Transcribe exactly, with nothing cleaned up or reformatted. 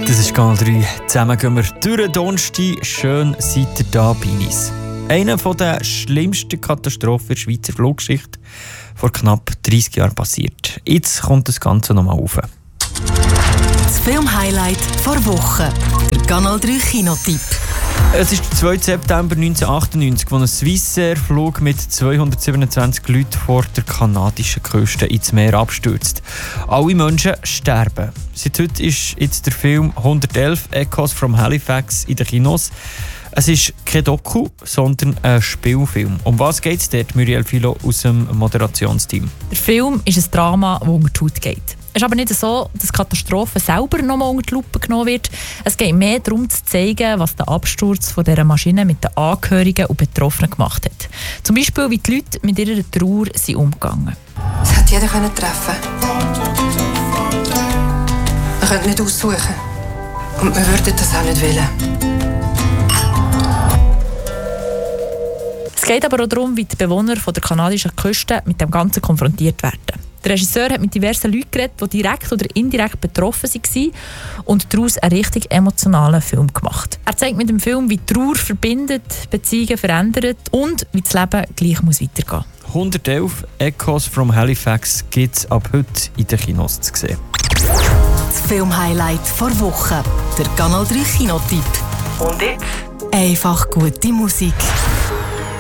Das ist Kanal drei. Zusammen gehen wir durch den Donnerstag. Schön seid ihr da bei uns. Eine der schlimmsten Katastrophen in der Schweizer Fluggeschichte vor knapp dreissig Jahren passiert. Jetzt kommt das Ganze nochmal auf. Das Filmhighlight vor Woche. Der Kanal drei Kinotipp. Es ist der zweite September neunzehnhundertachtundneunzig, als ein Swissair-Flug mit zweihundertsiebenundzwanzig Leuten vor der kanadischen Küste ins Meer abstürzt. Alle Menschen sterben. Seit heute ist jetzt der Film hundertelf Echoes from Halifax in den Kinos. Es ist kein Doku, sondern ein Spielfilm. Um was geht es dort, Muriel Philo aus dem Moderationsteam? Der Film ist ein Drama, das unter die Haut geht. Es ist aber nicht so, dass die Katastrophe selber nochmal unter die Lupe genommen wird. Es geht mehr darum, zu zeigen, was der Absturz von dieser Maschine mit den Angehörigen und Betroffenen gemacht hat. Zum Beispiel, wie die Leute mit ihrer Trauer sind umgegangen. Es hätte jeder können treffen. Man könnte nicht aussuchen. Und wir würden das auch nicht wollen. Es geht aber auch darum, wie die Bewohner von der kanadischen Küste mit dem Ganzen konfrontiert werden. Der Regisseur hat mit diversen Leuten geredet, die direkt oder indirekt betroffen waren und daraus einen richtig emotionalen Film gemacht. Er zeigt mit dem Film, wie Trauer verbindet, Beziehungen verändert und wie das Leben gleich muss weitergehen muss. hundertelf Echoes from Halifax gibt es ab heute in den Kinos zu sehen. Das Filmhighlight vor Woche. Der Kanal drei Kinotipp. Und jetzt? Einfach gute Musik.